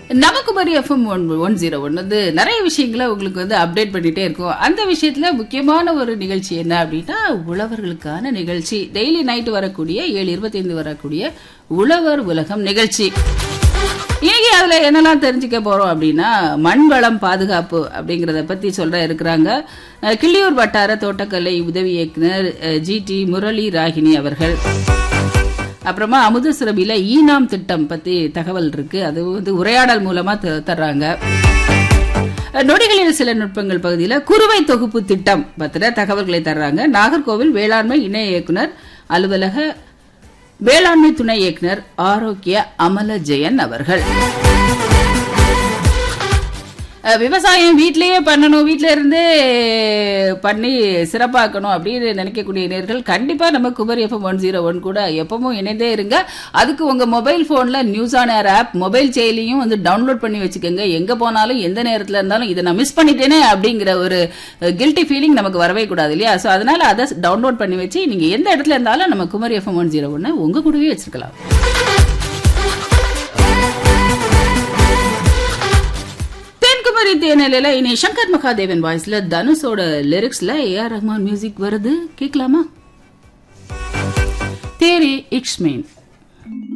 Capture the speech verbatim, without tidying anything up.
நமக்குமரி FM one one zero one வந்து நிறைய விஷயங்களை உங்களுக்கு வந்து அப்டேட் பண்ணிட்டே இருக்கும். அந்த விஷயத்துல முக்கியமான ஒரு நிகழ்ச்சி என்ன அப்படின்னா உழவர்களுக்கான நிகழ்ச்சி. டெய்லி நைட் வரக்கூடிய ஏழு இருபத்தி ஐந்து வரக்கூடிய உழவர் உலகம் நிகழ்ச்சி. இன்னைக்கு அதுல என்னெல்லாம் தெரிஞ்சுக்க போறோம் அப்படின்னா மண் வளம் பாதுகாப்பு அப்படிங்கறத பத்தி சொல்ற இருக்கிறாங்க. கிள்ளியூர் வட்டார தோட்டக்கலை உதவி இயக்குனர் ஜி டி முரளி ராகினி அவர்கள். அப்புறமா அமுதசுரபியில ஈனாம் திட்டம் பத்தி தகவல் இருக்கு. அது வந்து உரையாடல் மூலமா தர்றாங்க. நொடிகளில் சில நுட்பங்கள் பகுதியில் குறுவை தொகுப்பு திட்டம் பத்தின தகவல்களை தர்றாங்க. நாகர்கோவில் வேளாண்மை இணை இயக்குனர் அலுவலக வேளாண்மை துணை இயக்குனர் ஆரோக்கிய அமல ஜெயன் அவர்கள். விவசாயம் வீட்டிலேயே பண்ணணும், வீட்டில இருந்தே பண்ணி சிறப்பாக்கணும் அப்படின்னு நினைக்கக்கூடிய நேர்கள் கண்டிப்பா நம்ம Kumari FM one zero one கூட எப்பவும் இணைந்தே இருங்க. அதுக்கு உங்க மொபைல் போன்ல news on air app mobile செயலியும் வந்து டவுன்லோட் பண்ணி வச்சுக்கோங்க. எங்க போனாலும் எந்த நேரத்துல இருந்தாலும் இதை நான் மிஸ் பண்ணிட்டேனே அப்படிங்கிற ஒரு கில்ட்டி ஃபீலிங் நமக்கு வரவே கூடாது இல்லையா? சோ அதனால அதை டவுன்லோட் பண்ணி வச்சு நீங்க எந்த இடத்துல இருந்தாலும் நம்ம குமரி எஃப்எம் ஒன் ஜீரோ ஒன்னு உங்க கூடவே வச்சிருக்கலாம். தேனில இனி சங்கர் மகாதேவன் வாய்ஸ்ல தனுஷோட லிரிக்ஸ்ல ஏ ஆர் ரஹ்மான் மியூசிக் வருது, கேட்கலாமா? தேரி இக்ஸ்மேன்.